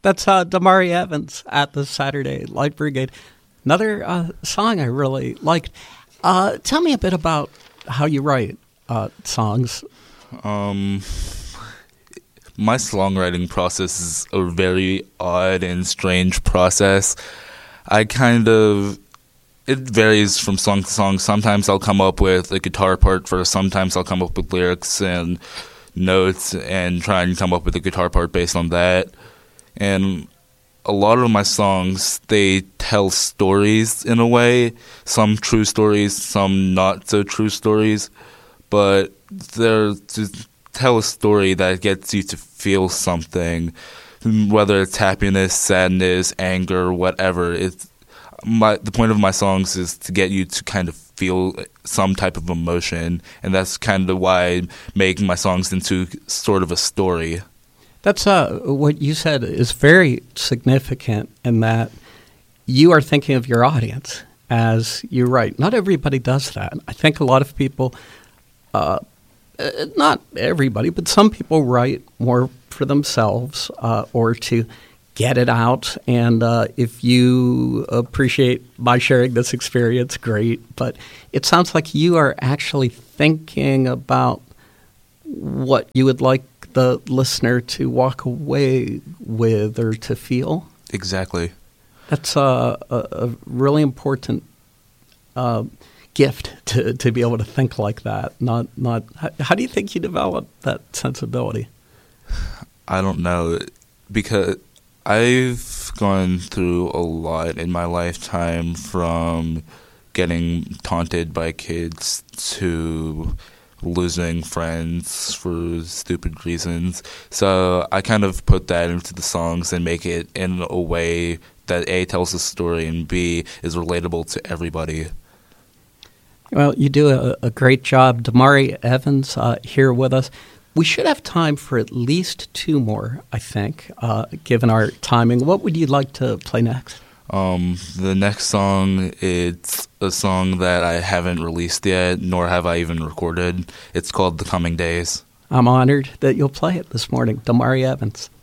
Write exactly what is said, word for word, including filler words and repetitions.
That's uh, Damari Evans at the Saturday Light Brigade. Another uh, song I really liked. Uh, tell me a bit about how you write uh, songs. Um, my songwriting process is a very odd and strange process. I kind of, it varies from song to song. Sometimes I'll come up with a guitar part first. Sometimes I'll come up with lyrics and notes and try and come up with a guitar part based on that. And a lot of my songs, they tell stories in a way. Some true stories, some not so true stories. But they're to tell a story that gets you to feel something, whether it's happiness, sadness, anger, whatever. It's my the point of my songs is to get you to kind of feel some type of emotion, and that's kind of why I make my songs into sort of a story. That's uh, what you said is very significant in that you are thinking of your audience as you write. Not everybody does that. I think a lot of people, uh, not everybody, but some people write more for themselves uh, or to get it out. And uh, if you appreciate my sharing this experience, great. But it sounds like you are actually thinking about what you would like the listener to walk away with or to feel. Exactly. That's a, a, a really important uh, gift to, to be able to think like that. Not not. How, how do you think you develop that sensibility? I don't know, because I've gone through a lot in my lifetime, from getting taunted by kids to losing friends for stupid reasons. So I kind of put that into the songs and make it in a way that A, tells a story, and B, is relatable to everybody. Well, you do a, a great job. Damari Evans uh, here with us. We should have time for at least two more, I think, uh, given our timing. What would you like to play next? Um, the next song, it's a song that I haven't released yet, nor have I even recorded. It's called The Coming Days. I'm honored that you'll play it this morning. Damari Evans.